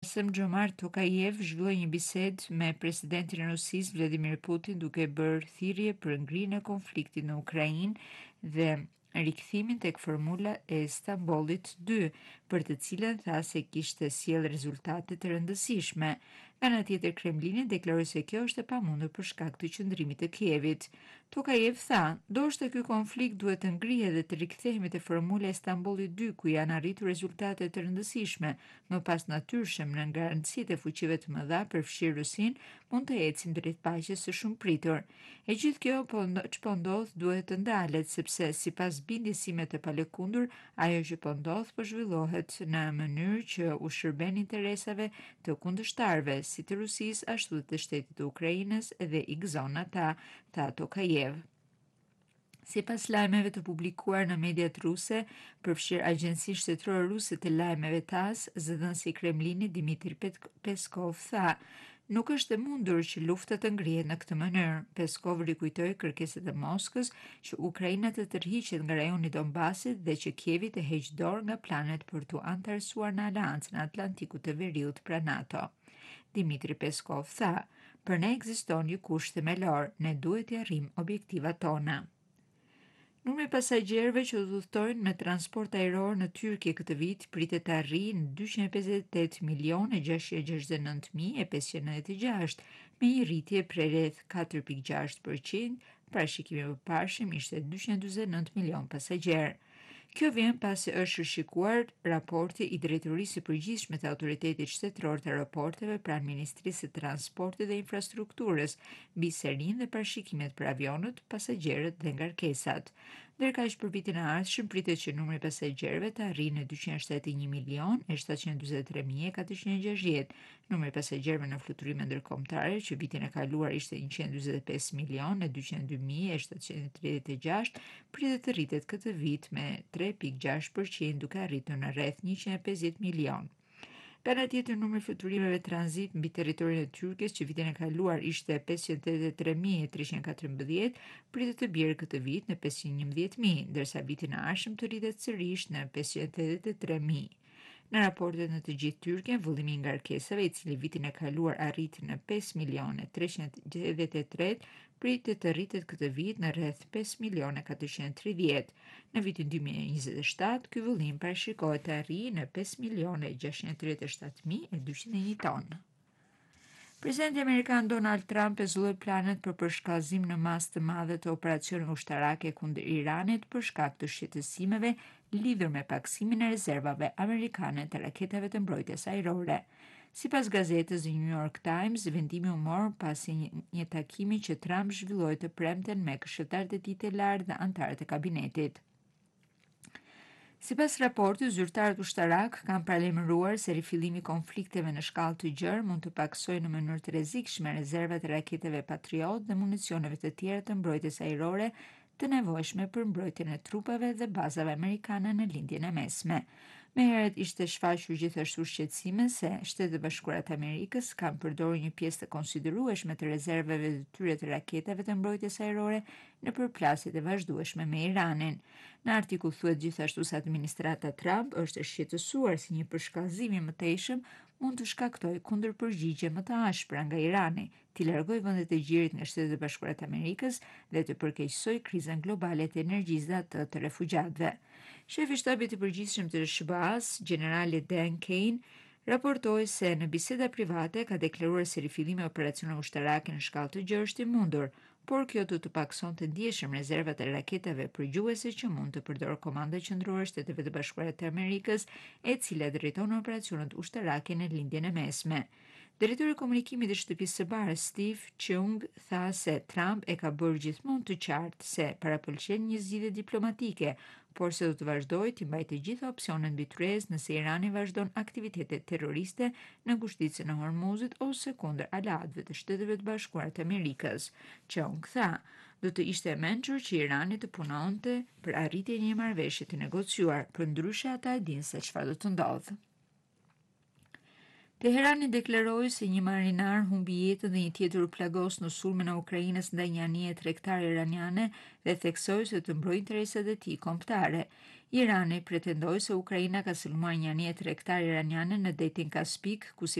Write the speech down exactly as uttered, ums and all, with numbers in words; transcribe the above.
Xhomar Tokayev zhvilloi një bisedë me presidentin e Rusisë Vladimir Putin duke bërë thirrje për ngrirjen e konfliktit në Ukrainë dhe rikthimin tek formula e Stambollit dy, për të cilën tha se kishte sjell rezultate të rëndësishme. Nga ana tjetër, Kremlini deklaroi se kjo është e pamundur për shkak të qëndrimit të Kievit. Tokayev tha, ndoshta ky konflikt duhet të ngrihet dhe të rikthehemi te formula e Stambollit dy, ku janë arritur rezultate të rëndësishme, më pas natyrshëm në garancitë e fuqive të mëdha përfshirë Rusinë, mund të ecim drejt paqes së shumë pritur. E gjithë kjo po ç'po ndodh duhet të ndalet, sepse sipas bindjesimeve të palëkundur, ajo që po ndodh po zhvillohet në mënyrë që u shërben interesave të kundërshtarëve, si të Rusisë ashtu dhe të shtetit të Ukrainës dhe i gëzon ata, tha Tokayev. Sipas lajmeve të publikuar në mediat ruse, përfshirë Agjencinë Shtetërore Ruse të Lajmeve TASS, zëdhënësi i Kremlinit Dmitri Peskov tha, nuk është e mundur që lufta të ngrihet në këtë mënyrë. Peskov rikujtoi kërkesat e Moskës që Ukraina të tërhiqet nga rajoni i Donbasit dhe që Kievi të heqë dorë nga planet për t'u antarësuar në Aleancën e Atlantikut të Veriut pra NATO. Dmitri Peskov tha, për ne ekziston një kusht themelor, ne duhet të arrijmë objektivat tona. Numri i pasagjerëve që udhëtojnë me transport ajror në Tyrki këtë vit pritet të arrijë në dyqind e pesëdhjetë e tetë milionë gjashtëqind e gjashtëdhjetë e nëntë mijë e pesëqind e nëntëdhjetë e gjashtë, me një rritje prej rreth katër pikë gjashtë përqind, parashikimi i përparshëm ishte dyqind e dymbëdhjetë e nëntë milionë pasagjerë. Kjo vjen pasi është rishikuar raporti i Drejtorisë së Përgjithshme të Autoritetit Shtetëror të Aeroporteve pranë Ministrisë së Transportit dhe Infrastrukturës, mbi serinë dhe parashikimet për avionët, pasagjerët dhe ngarkesat. Ndërkaq për vitin e ardhshëm pritet që numri i pasagjerëve të arrijë në dyqind e shtatëdhjetë e një milion e shtatëqind e dymbëdhjetë e tre mijë e katërqind e gjashtëdhjetë. Numri i pasagjerëve në fluturime ndërkombëtare që vitin e kaluar ishte njëqind e dymbëdhjetë e pesë milion e dyqind e dy mijë e shtatëqind e tridhjetë e gjashtë, pritet të rritet këtë vit me tre pikë gjashtë përqind duke arritur në rreth njëqind e pesëdhjetë milion. Nga ana tjetër, numri i fluturimeve tranzit mbi territorin e Tyrkisë që vitin e kaluar ishte pesëqind e tetëdhjetë e tre mijë e treqind e katërmbëdhjetë, pritet të bjerë këtë vit në pesëqind e njëmbëdhjetë mijë, ndërsa vitin e ardhshëm të rritet sërish në pesëqind e tetëdhjetë e tre mijë. Në raportet në të gjithë Tyrken, vëllimi i ngarkesave, i cili vitin e kaluar arriti në pesë milionë e treqind e tetëdhjetë e tre, pritet të rritet këtë vit në rreth pesë milionë e katërqind e tridhjetë. Në vitin dy mijë e njëzet e shtatë, ky vëllim parashikohet të arrijë në pesë milionë e gjashtëqind e tridhjetë e shtatë mijë e dyqind e një tonë. Presidenti Amerikan Donald Trump e zhvilloi planet për përshkallëzim në masë të madhe të operacioneve ushtarake kundër Iranit për shkak të shqetësimeve lidhur me paksimin e rezervave amerikane të raketave të mbrojtjes ajrore. Sipas gazetës The New York Times, vendimi u mor pasi një, një takimi që Trump zhvilloi të premten me këshilltarët e tij të lartë dhe anëtarët e kabinetit. Sipas raportit, zyrtarët ushtarak kanë paralajmëruar se rifillimi i konflikteve në shkallë të gjerë mund të paksojë në mënyrë të rrezikshme rezervat e raketeve Patriot dhe municioneve të tjera të mbrojtjes ajrore të nevojshme për mbrojtjen e trupave dhe bazave amerikane në lindjen e mesme. Me heret ishte shfaqur gjithashtu shqetësime se Shtetet e Bashkuara të Amerikës kanë përdorur një pjesë të konsiderueshme të rezerveve të tyre të raketave të mbrojtjes ajrore në përplasjet e vazhdueshme me Iranin. Në artikull thuhet gjithashtu se administrata Trump është e shqetësuar se një përshkallëzim i mëtejshëm mund të shkaktojë kundërpërgjigje më të ashpra nga Irani, të largojë vendet e gjirit nga Shtetet e Bashkuara të Amerikës dhe të përkeqësojë krizën globale të energjisë dhe atë të refugjatëve. Shefi i shtabit të përgjithshëm të S B A-s, generali Dan Kane, raportoi se në biseda private ka deklaruar se rifillimi i operacioneve ushtarake në shkallë të gjerë është i mundur, por kjo do të paksonte ndjeshëm rezervat e raketave përgjuese që mund të përdorë Komanda Qendrore e Shteteve të Bashkuara të Amerikës, e cila drejton operacionet ushtarake në lindjen e mesme. Drejtori i komunikimit i shtëpisë së Barës, Steve Chung, tha se Trump e ka bërë gjithmonë të qartë se parapëlqen një zgjidhje diplomatike, por se do të vazhdojë të mbajë të gjitha opsionet mbi tryez nëse Irani vazhdon aktivitetet terroriste në ngushticën e Hormuzit ose kundër aleatëve të Shteteve të Bashkuara të Amerikës. Chung tha, do të ishte e mençur që Irani të punonte për arritjen e një marrëveshje të negociuar, përndryshe ata e dinë se çfarë do të ndodhë. Teherani deklaroi se një marinar humbi jetën dhe një tjetër u plagos në sulmin e Ukrainës ndaj një anije tregtare iraniane dhe theksoi se të mbrojë interesat e tij kombëtare. Irani pretendoi se Ukraina ka sulmuar një anije tregtare iraniane në detin Kaspik, ku